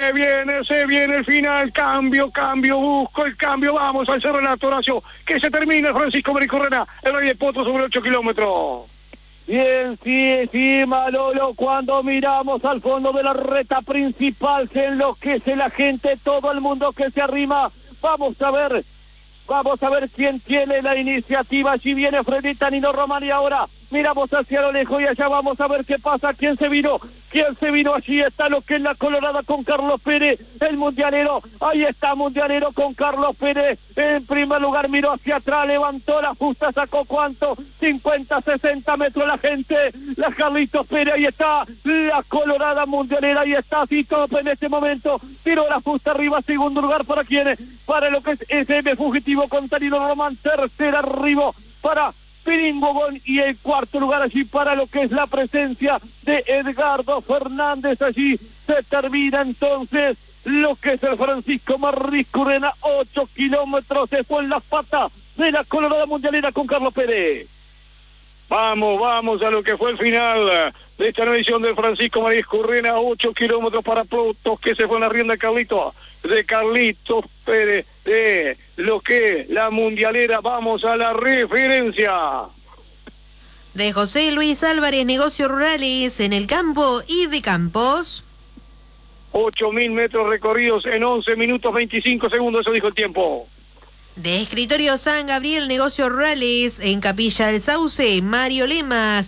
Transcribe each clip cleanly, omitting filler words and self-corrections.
se viene el final, cambio, busco el cambio, vamos al Cerro Relato, Horacio, que se termina el Francisco Maricorrena, el Rey de Potro sobre 8 kilómetros. Bien, sí, Manolo, cuando miramos al fondo de la reta principal se enloquece la gente, todo el mundo que se arrima. Vamos a ver quién tiene la iniciativa. Allí viene Fredita Nino Román y ahora miramos hacia lo lejos y allá vamos a ver qué pasa, quién se vino, allí está lo que es la Colorada con Carlos Pérez, el mundialero, ahí está mundialero con Carlos Pérez, en primer lugar miró hacia atrás, levantó la fusta, sacó cuánto, 50, 60 metros la gente, la Carlitos Pérez, ahí está, la Colorada mundialera, ahí está, así top en este momento, tiró la fusta arriba, segundo lugar para quienes, para lo que es SM Fugitivo con Tanino Román, tercer arribo para Piringogón y el cuarto lugar allí para lo que es la presencia de Edgardo Fernández. Allí se termina entonces lo que es el Francisco Maricorrena, 8 kilómetros después en las patas de la Colorada mundialera con Carlos Pérez. Vamos a lo que fue el final de esta nueva edición del Francisco Maricorrena, 8 kilómetros para Plotos, que se fue en la rienda de Carlitos Pérez, de lo que la mundialera. Vamos a la referencia. De José Luis Álvarez, Negocios Rurales, en el campo y de campos. 8.000 metros recorridos en 11 minutos 25 segundos, eso dijo el tiempo. De Escritorio San Gabriel, Negocios Rurales, en Capilla del Sauce, Mario Lema,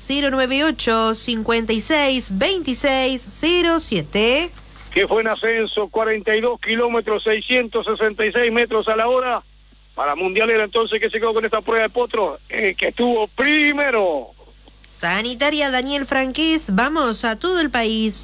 098-56-26-07. Que fue en ascenso, 42 kilómetros, 666 metros a la hora. Para mundialera entonces, que se quedó con esta prueba de potro, que estuvo primero. Sanitaria Daniel Franqués, vamos a todo el país,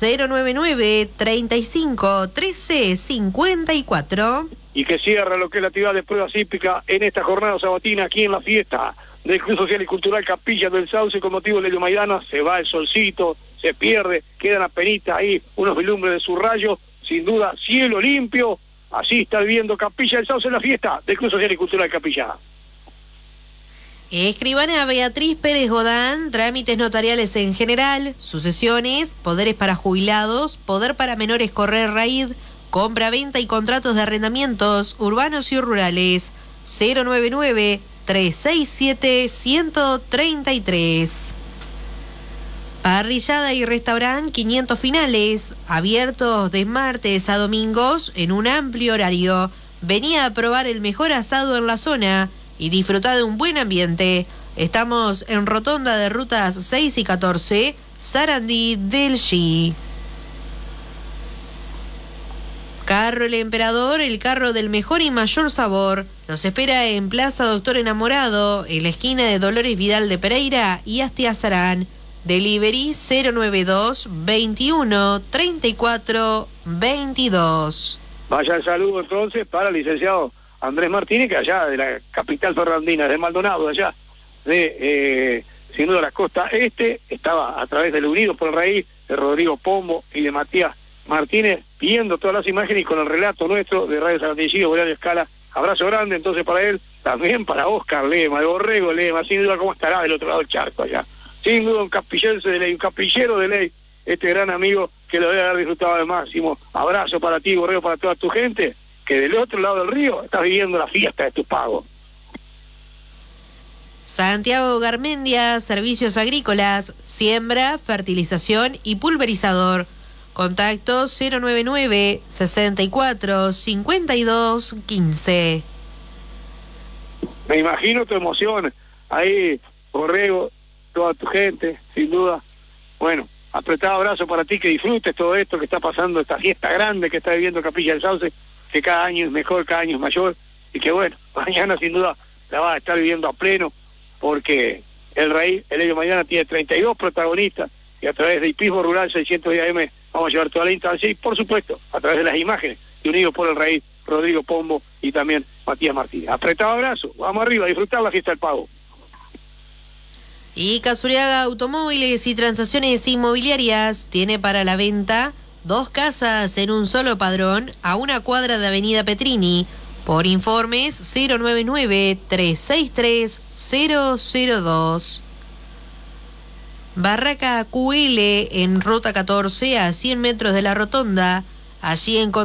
099-35-13-54. Y que cierra lo que es la actividad de pruebas hípicas en esta jornada sabatina aquí en la fiesta del Club Social y Cultural Capilla del Sauce con motivo de Lelio Maidana. Se va el solcito, se pierde, quedan apenas ahí unos vilumbres de su rayo, sin duda cielo limpio. Así está viviendo Capilla del Sauce en la fiesta del Club Social y Cultural Capilla. Escribana Beatriz Pérez Godán, trámites notariales en general, sucesiones, poderes para jubilados, poder para menores correr raíz, compra, venta y contratos de arrendamientos urbanos y rurales. 099-367-133. Parrillada y restaurante 500 finales, abiertos de martes a domingos en un amplio horario. Vení a probar el mejor asado en la zona y disfrutá de un buen ambiente. Estamos en Rotonda de Rutas 6 y 14, Sarandí del G. Carro El Emperador, el carro del mejor y mayor sabor. Nos espera en Plaza Doctor Enamorado, en la esquina de Dolores Vidal de Pereira y Astia Sarán. Delivery 092-21-34-22. Vaya el saludo entonces para el licenciado Andrés Martínez, que allá de la capital ferrandina, de Maldonado, allá de, sin duda, la costa este, estaba a través del Unido por el Raíz, de Rodrigo Pombo y de Matías Martínez, viendo todas las imágenes y con el relato nuestro de Radio Sarandillo, Horario Escala. Abrazo grande entonces para él, también para Oscar Lema, el Borrego Lema, sin duda cómo estará del otro lado del charco allá. Sin duda un capillense de ley, un capillero de ley, este gran amigo que lo debe haber disfrutado al máximo. Abrazo para ti, Borrego, para toda tu gente, que del otro lado del río estás viviendo la fiesta de tu pago. Santiago Garmendia, Servicios Agrícolas, siembra, fertilización y pulverizador. Contacto 099-64-52-15. Me imagino tu emoción ahí, Borrego, toda tu gente, sin duda. Bueno, apretado abrazo para ti, que disfrutes todo esto que está pasando, esta fiesta grande que está viviendo Capilla del Sauce, que cada año es mejor, cada año es mayor, y que bueno, mañana sin duda la vas a estar viviendo a pleno, porque el Raíz, el Helio Maidana, tiene 32 protagonistas, y a través de Hipismo Rural 610 AM vamos a llevar toda la instancia, y por supuesto, a través de las imágenes, y unidos por el Raíz, Rodrigo Pombo y también Matías Martínez. Apretado abrazo, vamos arriba a disfrutar la fiesta del pago. Y Casuriaga Automóviles y Transacciones Inmobiliarias tiene para la venta 2 casas en un solo padrón a una cuadra de Avenida Petrini. Por informes 099-363-002. Barraca QL en Ruta 14 a 100 metros de la Rotonda. Allí